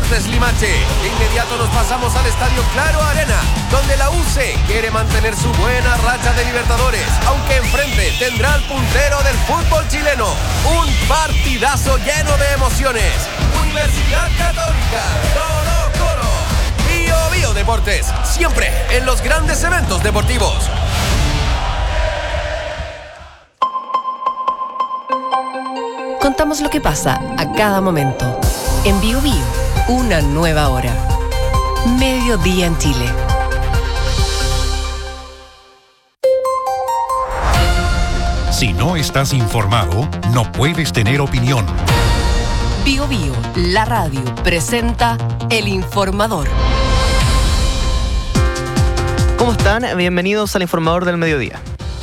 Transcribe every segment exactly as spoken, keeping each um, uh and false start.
Deportes Limache. De inmediato nos pasamos al Estadio Claro Arena, donde la U C quiere mantener su buena racha de Libertadores, aunque enfrente tendrá al puntero del fútbol chileno. Un partidazo lleno de emociones. Universidad Católica, Colo Colo. Bio Bio Deportes, siempre en los grandes eventos deportivos. Contamos lo que pasa a cada momento. En Bio Bio, una nueva hora. Mediodía en Chile. Si no estás informado, no puedes tener opinión. Bio Bio, la radio, presenta El Informador. ¿Cómo están? Bienvenidos al Informador del Mediodía.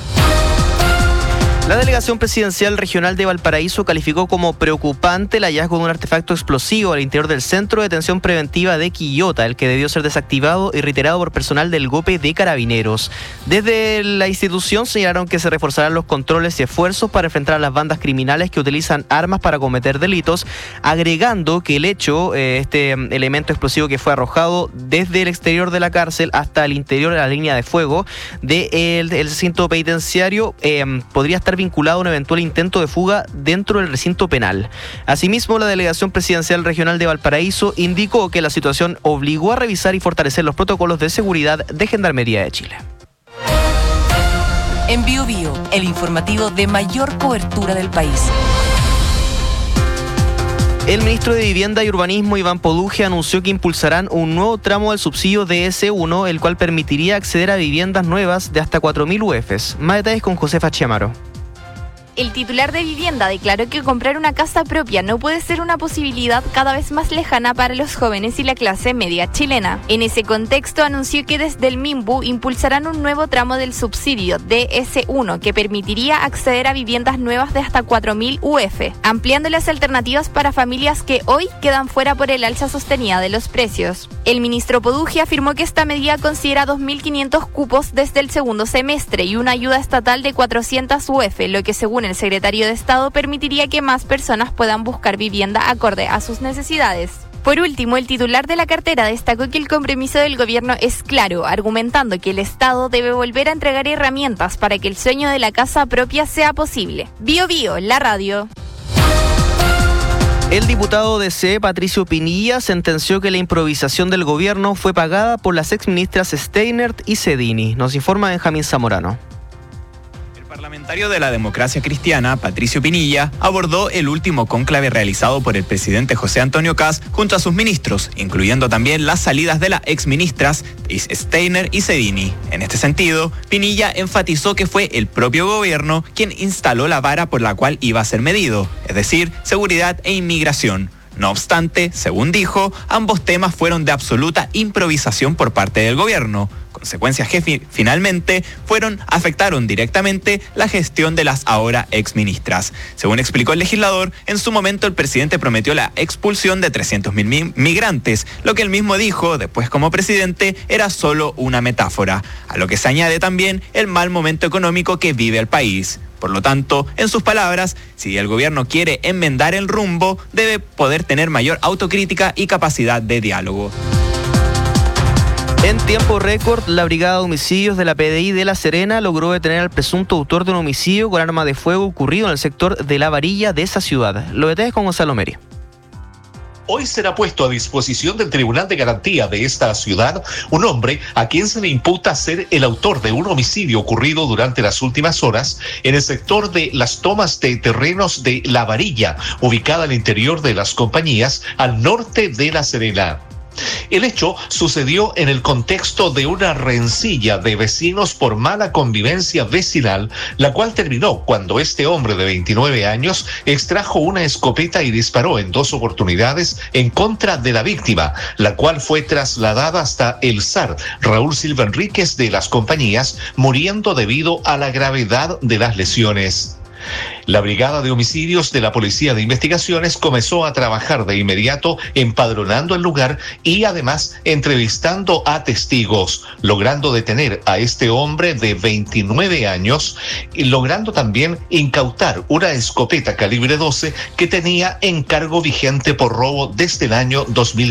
La delegación presidencial regional de Valparaíso calificó como preocupante el hallazgo de un artefacto explosivo al interior del Centro de Detención Preventiva de Quillota, el que debió ser desactivado y retirado por personal del GOPE de Carabineros. Desde la institución señalaron que se reforzarán los controles y esfuerzos para enfrentar a las bandas criminales que utilizan armas para cometer delitos, agregando que el hecho, eh, este elemento explosivo que fue arrojado desde el exterior de la cárcel hasta el interior de la línea de fuego del de recinto penitenciario, eh, podría estar vinculado a un eventual intento de fuga dentro del recinto penal. Asimismo, la delegación presidencial regional de Valparaíso indicó que la situación obligó a revisar y fortalecer los protocolos de seguridad de Gendarmería de Chile. En Bio Bio, el informativo de mayor cobertura del país. El ministro de Vivienda y Urbanismo, Iván Poduje, anunció que impulsarán un nuevo tramo del subsidio D S uno, el cual permitiría acceder a viviendas nuevas de hasta cuatro mil U Fs. Más detalles con Josefa Chiamaro. El titular de vivienda declaró que comprar una casa propia no puede ser una posibilidad cada vez más lejana para los jóvenes y la clase media chilena. En ese contexto, anunció que desde el MIMBU impulsarán un nuevo tramo del subsidio D S uno que permitiría acceder a viviendas nuevas de hasta cuatro mil U F, ampliando las alternativas para familias que hoy quedan fuera por el alza sostenida de los precios. El ministro Poduje afirmó que esta medida considera dos mil quinientos cupos desde el segundo semestre y una ayuda estatal de cuatrocientas U F, lo que según el secretario de Estado permitiría que más personas puedan buscar vivienda acorde a sus necesidades. Por último, el titular de la cartera destacó que el compromiso del gobierno es claro, argumentando que el Estado debe volver a entregar herramientas para que el sueño de la casa propia sea posible. Bio Bio, la radio. El diputado D C, Patricio Pinilla, sentenció que la improvisación del gobierno fue pagada por las exministras Steinert y Cedini. Nos informa Benjamín Zamorano. El parlamentario de la Democracia Cristiana, Patricio Pinilla, abordó el último cónclave realizado por el presidente José Antonio Kast junto a sus ministros, incluyendo también las salidas de las exministras Steiner y Cedini. En este sentido, Pinilla enfatizó que fue el propio gobierno quien instaló la vara por la cual iba a ser medido, es decir, seguridad e inmigración. No obstante, según dijo, ambos temas fueron de absoluta improvisación por parte del gobierno. Consecuencias que fi- finalmente fueron, afectaron directamente la gestión de las ahora exministras. Según explicó el legislador, en su momento el presidente prometió la expulsión de trescientos mil mi- migrantes, lo que él mismo dijo, después como presidente, era solo una metáfora, a lo que se añade también el mal momento económico que vive el país. Por lo tanto, en sus palabras, si el gobierno quiere enmendar el rumbo, debe poder tener mayor autocrítica y capacidad de diálogo. En tiempo récord, la Brigada de Homicidios de la P D I de La Serena logró detener al presunto autor de un homicidio con arma de fuego ocurrido en el sector de La Varilla de esa ciudad. Lo detalles con Gonzalo Meri. Hoy será puesto a disposición del Tribunal de Garantía de esta ciudad un hombre a quien se le imputa ser el autor de un homicidio ocurrido durante las últimas horas en el sector de las tomas de terrenos de La Varilla, ubicada al interior de las compañías al norte de La Serena. El hecho sucedió en el contexto de una rencilla de vecinos por mala convivencia vecinal, la cual terminó cuando este hombre de veintinueve años extrajo una escopeta y disparó en dos oportunidades en contra de la víctima, la cual fue trasladada hasta el S A R Raúl Silva Enríquez de las compañías, muriendo debido a la gravedad de las lesiones. La Brigada de Homicidios de la Policía de Investigaciones comenzó a trabajar de inmediato empadronando el lugar y además entrevistando a testigos, logrando detener a este hombre de veintinueve años y logrando también incautar una escopeta calibre doce que tenía encargo vigente por robo desde el año dos mil